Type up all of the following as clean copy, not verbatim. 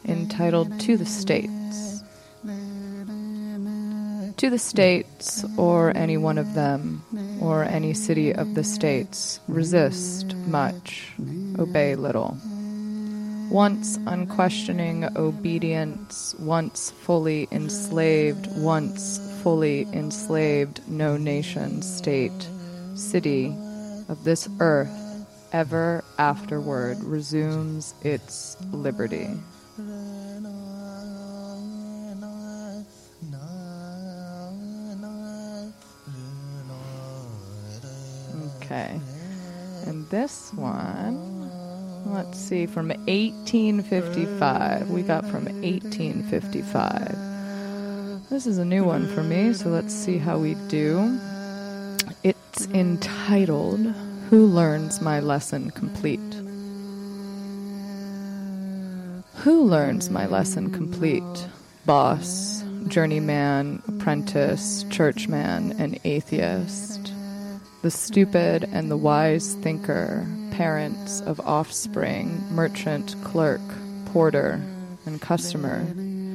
entitled To the States. To the States, or any one of them, or any city of the states, resist much, obey little. Once unquestioning obedience, once fully enslaved, no nation, state, city of this earth ever afterward resumes its liberty. Okay, and this one, let's see, from 1855. We got from 1855. This is a new one for me, so let's see how we do. It's entitled, Who Learns My Lesson Complete? Who learns my lesson complete? Boss, journeyman, apprentice, churchman, and atheist. The stupid and the wise thinker, parents of offspring, merchant, clerk, porter, and customer,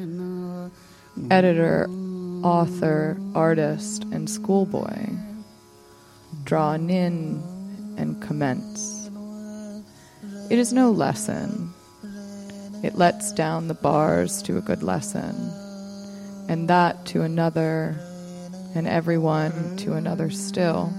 editor, author, artist, and schoolboy, draw in and commence. It is no lesson. It lets down the bars to a good lesson, and that to another, and everyone to another still.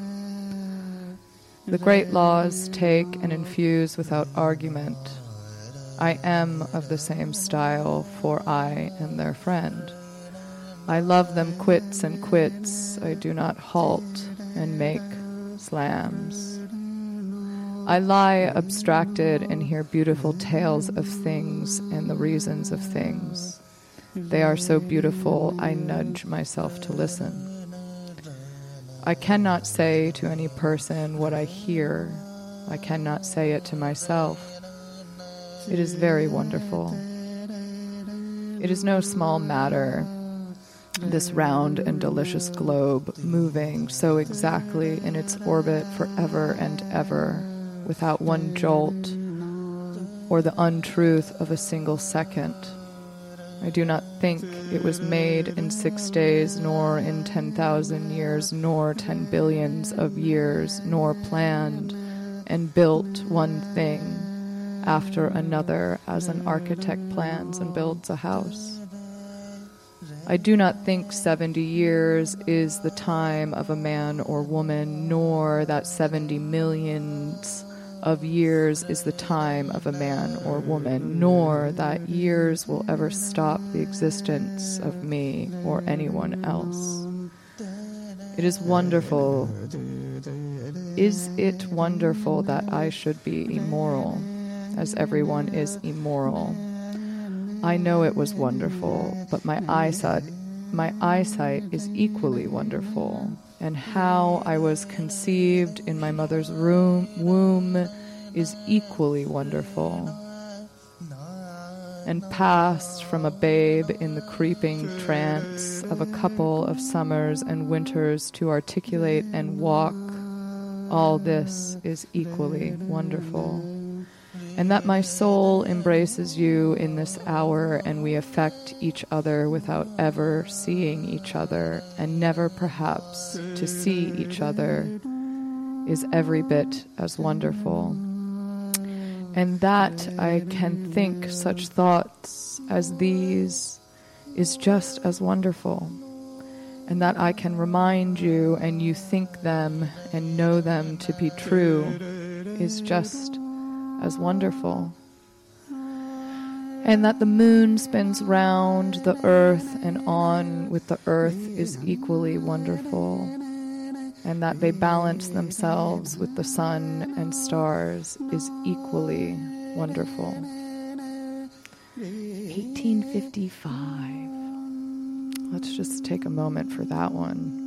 The great laws take and infuse without argument. I am of the same style, for I am their friend. I love them quits and quits. I do not halt and make slams. I lie abstracted and hear beautiful tales of things and the reasons of things. They are so beautiful, I nudge myself to listen. I cannot say to any person what I hear. I cannot say it to myself. It is very wonderful. It is no small matter, this round and delicious globe moving so exactly in its orbit forever and ever, without one jolt or the untruth of a single second. I do not think it was made in 6 days, nor in 10,000 years, nor 10 billions of years, nor planned and built one thing after another as an architect plans and builds a house. I do not think 70 years is the time of a man or woman, nor that 70 millions of years is the time of a man or woman, nor that years will ever stop the existence of me or anyone else. It is wonderful. Is it wonderful that I should be immoral, as everyone is immoral? I know it was wonderful, but my eyesight is equally wonderful. And how I was conceived in my mother's womb is equally wonderful. And passed from a babe in the creeping trance of a couple of summers and winters to articulate and walk, all this is equally wonderful. And that my soul embraces you in this hour, and we affect each other without ever seeing each other, and never perhaps to see each other, is every bit as wonderful. And that I can think such thoughts as these is just as wonderful. And that I can remind you and you think them and know them to be true is just as wonderful. And that the moon spins round the earth and on with the earth is equally wonderful. And that they balance themselves with the sun and stars is equally wonderful. 1855. Let's just take a moment for that one.